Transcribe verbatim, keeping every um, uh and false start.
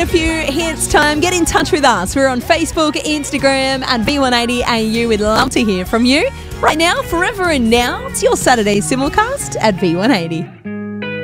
in a few hits time. Get in touch with us. We're on Facebook, Instagram, and B one eighty A U. We'd love to hear from you. Right now, forever and now, it's your Saturday simulcast at B one eighty.